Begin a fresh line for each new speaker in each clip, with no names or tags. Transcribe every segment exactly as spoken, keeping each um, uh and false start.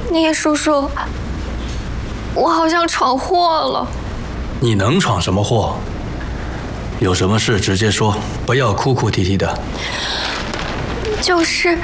聂叔叔，我好像闯祸了。
你能闯什么祸？有什么事直接说，不要哭哭啼啼的。
就是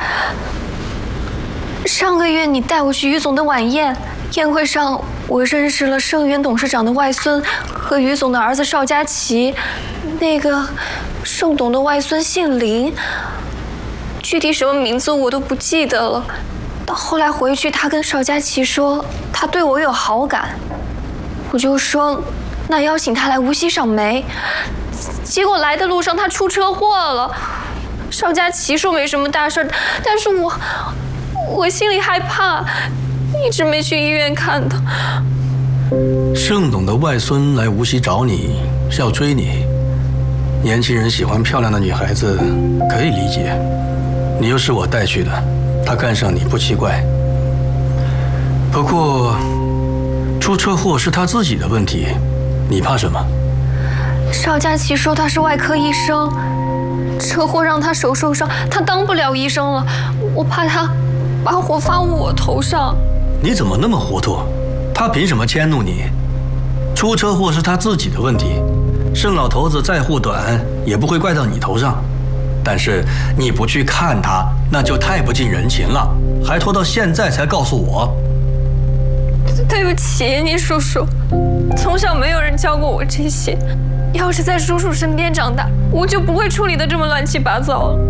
上个月你带我去于总的晚宴，宴会上我认识了盛源董事长的外孙和于总的儿子邵佳琪。那个盛董的外孙姓林，具体什么名字我都不记得了。到后来回去，他跟邵佳琪说他对我有好感，我就说那邀请他来无锡赏梅。结果来的路上他出车祸了。邵佳琪说没什么大事，但是我我心里害怕，一直没去医院看他。
盛董的外孙来无锡找你，是要追你。年轻人喜欢漂亮的女孩子，可以理解。你又是我带去的，他看上你不奇怪。不过，出车祸是他自己的问题，你怕什么？
邵佳琪说他是外科医生，车祸让他手受伤，他当不了医生了。我怕他把火发我头上。
你怎么那么糊涂？他凭什么迁怒你？出车祸是他自己的问题。盛老头子再护短，也不会怪到你头上。但是你不去看他，那就太不近人情了，还拖到现在才告诉我。
对不起，聂叔叔，从小没有人教过我这些。要是在叔叔身边长大，我就不会处理的这么乱七八糟了。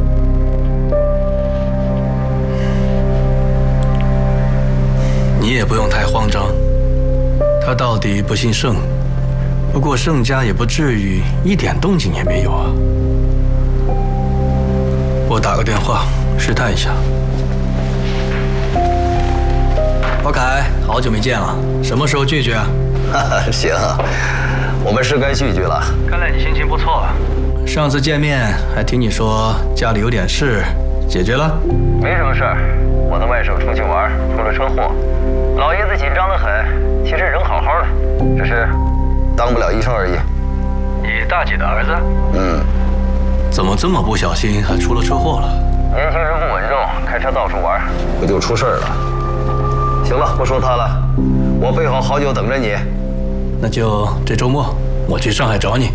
你也不用太慌张，他到底不姓盛。不过盛家也不至于一点动静也没有啊。我打个电话试探一下。包凯，好久没见了，什么时候聚聚啊？
行，我们是该聚聚了。
看来你心情不错。上次见面还听你说家里有点事，解决了？
没什么事儿，我的外甥出去玩出了车祸，老爷子紧张得很。其实人好好的，只是当不了医生而已。
你大姐的儿子？
嗯。
怎么这么不小心，还出了车祸了？
年轻人不稳重，开车到处玩，不就出事儿了。行了，不说他了，我备好好酒等着你。
那就这周末我去上海找你。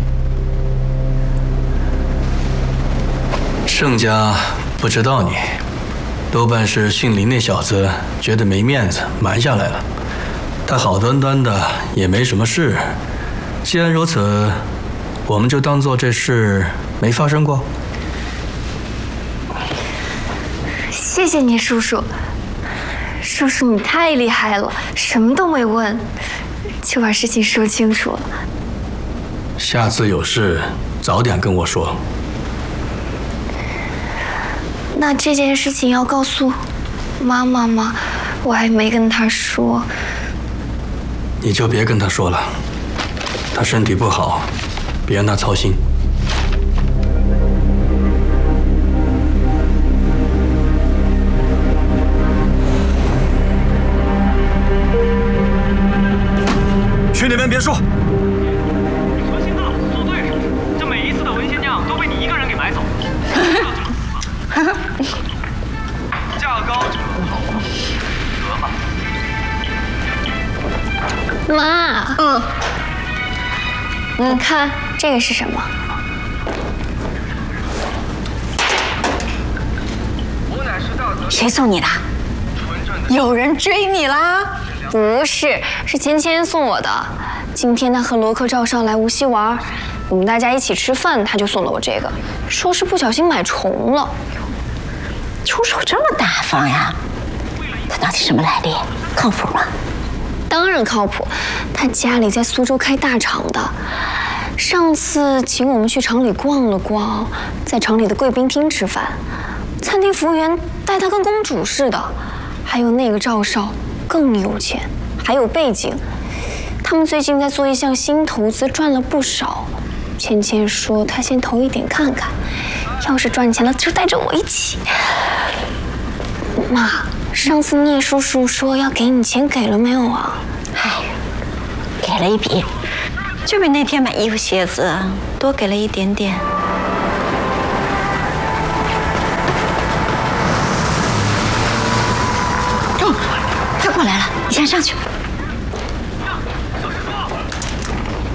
盛家不知道你，多半是姓林那小子觉得没面子，瞒下来了。他好端端的也没什么事，既然如此，我们就当做这事没发生过。
谢谢你，叔叔。叔叔，你太厉害了，什么都没问，就把事情说清楚了。
下次有事早点跟我说。
那这件事情要告诉妈妈吗？我还没跟她说。
你就别跟她说了，她身体不好，别让她操心。去那边别墅。
存心大，做对事。这每一次的文仙酿都被你一个人给买走了。价高者得嘛。
妈，嗯，你看这个是什么？
谁送你的？有人追你啦？
不是，是芊芊送我的。今天他和罗克、赵少来无锡玩，我们大家一起吃饭，他就送了我这个，说是不小心买重了。
出手这么大方呀？他到底什么来历？靠谱吗？
当然靠谱，他家里在苏州开大厂的。上次请我们去厂里逛了逛，在厂里的贵宾厅吃饭，餐厅服务员待他跟公主似的。还有那个赵少更有钱，还有背景。他们最近在做一项新投资，赚了不少。芊芊说他先投一点看看，要是赚钱了就带着我一起。妈，上次聂叔叔说要给你钱，给了没有啊？
唉，给了一笔，就比那天买衣服鞋子多给了一点点。 他过来了，你先上去。